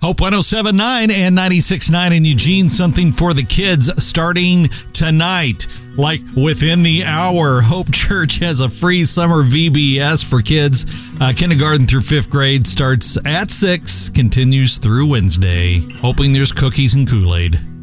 Hope 107.9 and 96.9 in Eugene, something for the kids starting tonight. Like within the hour, Hope Church has a free summer VBS for kids. Kindergarten through 5th grade starts at 6, continues through Wednesday. Hoping there's cookies and Kool-Aid.